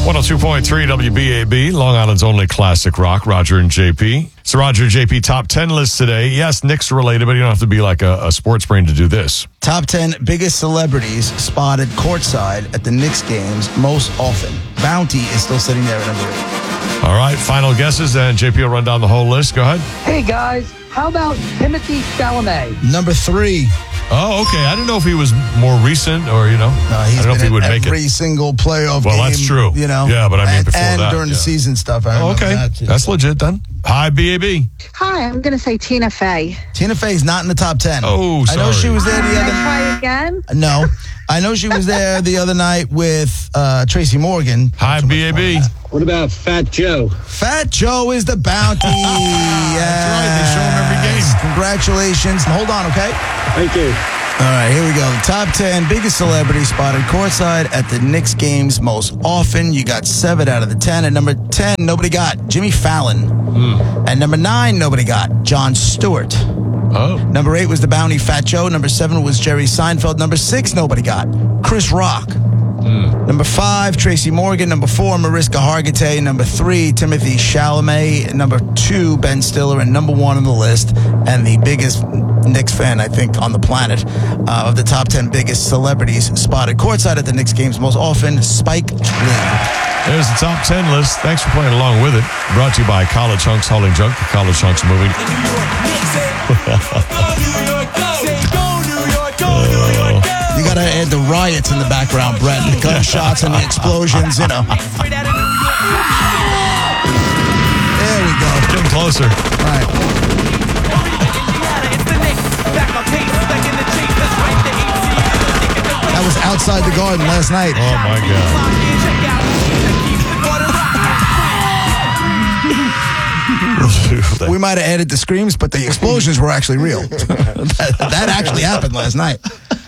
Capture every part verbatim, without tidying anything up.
one oh two point three W B A B, Long Island's only classic rock, Roger and J P. It's the Roger and J P top ten list today. Yes, Knicks related, but you don't have to be like a, a sports brain to do this. Top ten biggest celebrities spotted courtside at the Knicks games most often. Bounty is still sitting there at number eight. All right, final guesses, and J P will run down the whole list. Go ahead. Hey, guys, how about Timothy Chalamet? Number three. Oh, okay. I didn't know if he was more recent or, you know, No, I he's don't know if been he would in make every it. single playoff Well, game. that's true. You know, Yeah, but I mean and, before and that, during the yeah. season stuff. I Oh, remember okay. that too. That's legit then. Hi, B A B. Hi, I'm going to say Tina Fey. Tina Fey's not in the top ten. Oh, I know sorry. she was there the Can I other. try again? No, I know she was there the other night with uh, Tracy Morgan. Hi, B A B. What about Fat Joe? Fat Joe is the bounty. That's right. They show him every game. Yes. Congratulations. Hold on, okay? Thank you. All right, here we go. The top ten biggest celebrities spotted courtside at the Knicks games most often. You got seven out of the ten. At number ten, nobody got Jimmy Fallon. Mm. At number nine, nobody got Jon Stewart. Oh. Number eight was the bounty Fat Joe. Number seven was Jerry Seinfeld. Number six, nobody got Chris Rock. Mm. Number five, Tracy Morgan. Number four, Mariska Hargitay. Number three, Timothy Chalamet. Number two, Ben Stiller. And number one on the list, and the biggest Knicks fan, I think, on the planet, uh, of the top ten biggest celebrities spotted courtside at the Knicks games most often, Spike Lee. There's the top ten list. Thanks for playing along with it. Brought to you by College Hunks Hauling Junk, the College Hunks movie. You got to add the riots in the background, Brett. The gunshots and the explosions, you know. There we go. Getting closer. All right. That was outside the garden last night. Oh, my God. We might have added the screams, but the explosions were actually real. that, that actually happened last night.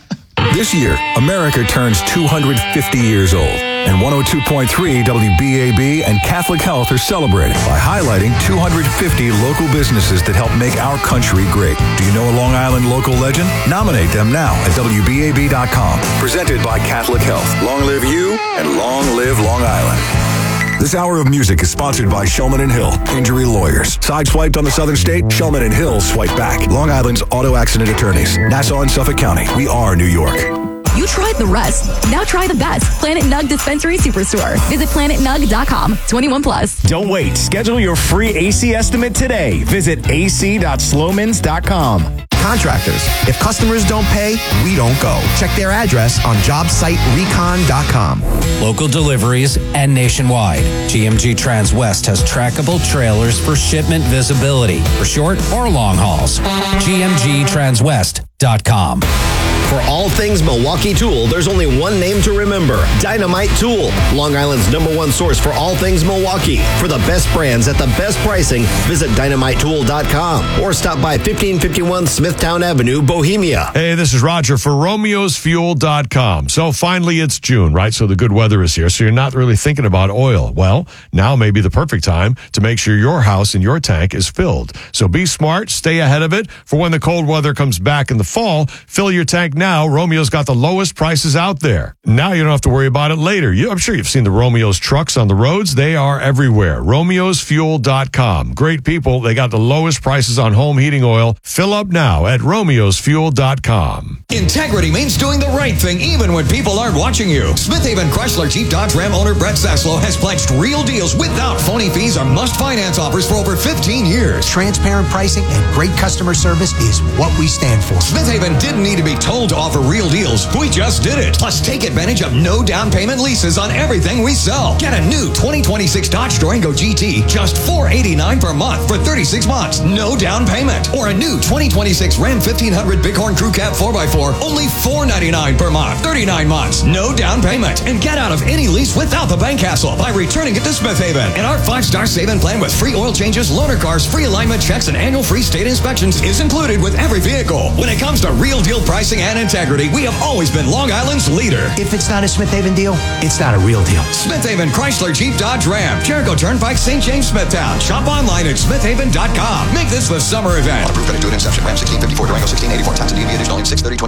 This year, America turns two hundred fifty years old. And one oh two point three W B A B and Catholic Health are celebrating by highlighting two hundred fifty local businesses that help make our country great. Do you know a Long Island local legend? Nominate them now at W B A B dot com. Presented by Catholic Health. Long live you and long live Long Island. This hour of music is sponsored by Shulman and Hill, injury lawyers. Sideswiped on the Southern State, Shulman and Hill swipe back. Long Island's auto accident attorneys. Nassau and Suffolk County. We are New York. You tried the rest. Now try the best. Planet Nug Dispensary Superstore. Visit planet nug dot com. twenty-one plus. Don't wait. Schedule your free A C estimate today. Visit a c dot slomans dot com. Contractors. If customers don't pay, we don't go. Check their address on job site recon dot com. Local deliveries and nationwide. G M G Transwest has trackable trailers for shipment visibility for short or long hauls. G M G Transwest dot com. For all things Milwaukee Tool, there's only one name to remember. Dynamite Tool. Long Island's number one source for all things Milwaukee. For the best brands at the best pricing, visit dynamite tool dot com or stop by fifteen fifty-one Smithtown Avenue, Bohemia. Hey, this is Roger for Romeos Fuel dot com. So finally it's June, right? So the good weather is here. So you're not really thinking about oil. Well, now may be the perfect time to make sure your house and your tank is filled. So be smart, stay ahead of it. For when the cold weather comes back in the fall, fill your tank now. Romeo's got the lowest prices out there. Now you don't have to worry about it later. You, I'm sure you've seen the Romeo's trucks on the roads. They are everywhere. Romeos Fuel dot com. Great people. They got the lowest prices on home heating oil. Fill up now at Romeos Fuel dot com. Integrity means doing the right thing even when people aren't watching you. Smith Haven Chrysler Jeep Dodge Ram owner Brett Saslow has pledged real deals without phony fees or must finance offers for over fifteen years. Transparent pricing and great customer service is what we stand for. Smith Haven didn't need to be told to offer real deals. We just did it. Plus, take advantage of no down payment leases on everything we sell. Get a new twenty twenty-six Dodge Durango G T, just four hundred eighty-nine dollars per month for thirty-six months. No down payment. Or a new twenty twenty-six Ram fifteen hundred Bighorn Crew Cab four by four, only four hundred ninety-nine dollars per month. thirty-nine months. No down payment. And get out of any lease without the bank hassle by returning it to Smith Haven. And our five-star saving plan with free oil changes, loaner cars, free alignment checks, and annual free state inspections is included with every vehicle. When it comes to real deal pricing and integrity, we have always been Long Island's leader. If it's not a Smith Haven deal, it's not a real deal. Smith Haven Chrysler Jeep Dodge Ram, Jericho Turnpike, Saint James, Smithtown. Shop online at smith haven dot com. Make this the summer event. Approved credit to an inception. Ram sixteen fifty-four, Durango sixteen eighty-four. Tax and D V additional in six thirty twenty-six.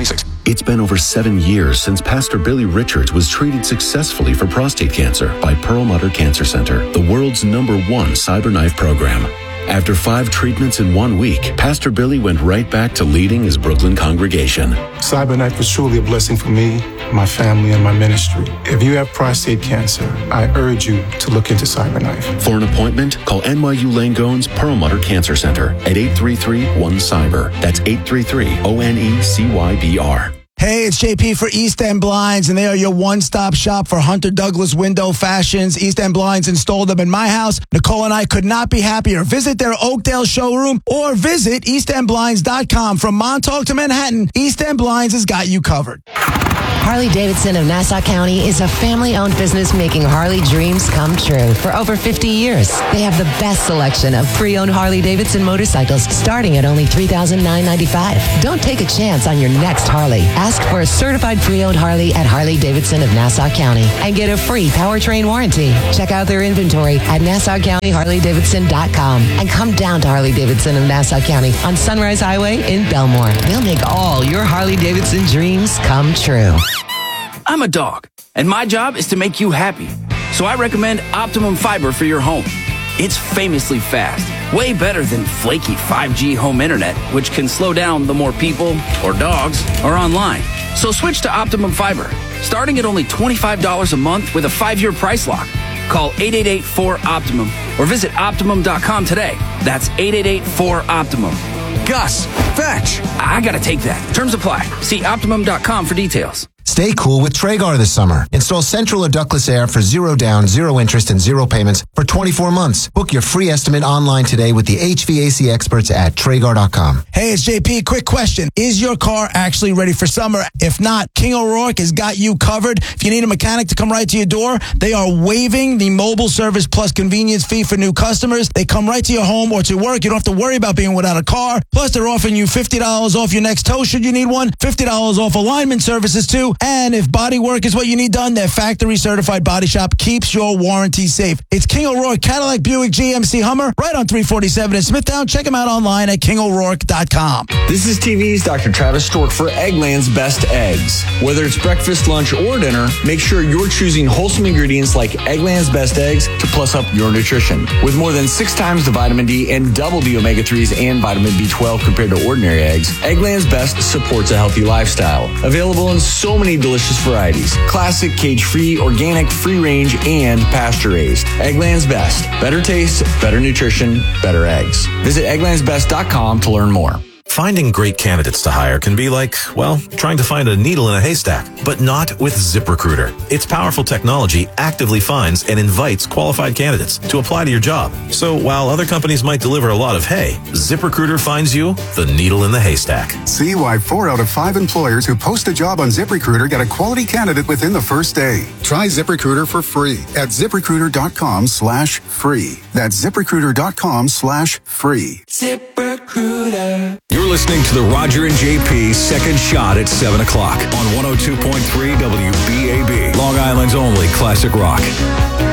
It's been over seven years since Pastor Billy Richards was treated successfully for prostate cancer by Perlmutter Cancer Center, the world's number one CyberKnife program. After five treatments in one week, Pastor Billy went right back to leading his Brooklyn congregation. CyberKnife was truly a blessing for me, my family, and my ministry. If you have prostate cancer, I urge you to look into CyberKnife. For an appointment, call N Y U Langone's Perlmutter Cancer Center at eight three three, one, cyber. That's eight three three, O N E C Y B R. Hey, it's J P for East End Blinds, and they are your one-stop shop for Hunter Douglas window fashions. East End Blinds installed them in my house. Nicole and I could not be happier. Visit their Oakdale showroom or visit east end blinds dot com. From Montauk to Manhattan, East End Blinds has got you covered. Harley-Davidson of Nassau County is a family-owned business making Harley dreams come true for over fifty years. They have the best selection of pre-owned Harley-Davidson motorcycles starting at only three thousand nine hundred ninety-five dollars. Don't take a chance on your next Harley. Ask for a certified pre-owned Harley at Harley-Davidson of Nassau County and get a free powertrain warranty. Check out their inventory at nassau county harley davidson dot com and come down to Harley-Davidson of Nassau County on Sunrise Highway in Belmore. They'll make all your Harley-Davidson dreams come true. I'm a dog, and my job is to make you happy. So I recommend Optimum Fiber for your home. It's famously fast, way better than flaky five G home internet, which can slow down the more people or dogs are online. So switch to Optimum Fiber, starting at only twenty-five dollars a month with a five-year price lock. Call eight eight eight, four, OPTIMUM or visit optimum dot com today. That's eight eight eight, four, OPTIMUM. Gus, fetch! I gotta take that. Terms apply. See optimum dot com for details. Stay cool with Traegar this summer. Install central or ductless air for zero down, zero interest, and zero payments for twenty-four months. Book your free estimate online today with the H V A C experts at Traegar dot com. Hey, it's J P. Quick question. Is your car actually ready for summer? If not, King O'Rourke has got you covered. If you need a mechanic to come right to your door, they are waiving the mobile service plus convenience fee for new customers. They come right to your home or to work. You don't have to worry about being without a car. Plus, they're offering you fifty dollars off your next tow should you need one, fifty dollars off alignment services too. And if body work is what you need done, their factory certified body shop keeps your warranty safe. It's King O'Rourke, Cadillac, Buick, G M C, Hummer, right on three forty-seven in Smithtown. Check them out online at king o'rourke dot com. This is T V's Doctor Travis Stork for Eggland's Best Eggs. Whether it's breakfast, lunch, or dinner, make sure you're choosing wholesome ingredients like Eggland's Best Eggs to plus up your nutrition. With more than six times the vitamin D and double the omega threes and vitamin B twelve compared to ordinary eggs, Eggland's Best supports a healthy lifestyle. Available in so many delicious varieties: classic, cage-free, organic, free-range, and pasture-raised. Eggland's Best. Better taste, better nutrition, better eggs. Visit egglands best dot com to learn more. Finding great candidates to hire can be like, well, trying to find a needle in a haystack, but not with ZipRecruiter. Its powerful technology actively finds and invites qualified candidates to apply to your job. So while other companies might deliver a lot of hay, ZipRecruiter finds you the needle in the haystack. See why four out of five employers who post a job on ZipRecruiter get a quality candidate within the first day. Try ZipRecruiter for free at ziprecruiter dot com slash free. That's ziprecruiter dot com slash free. ZipRecruiter. You're listening to the Roger and J P Second Shot at seven o'clock on one oh two point three W B A B, Long Island's only classic rock.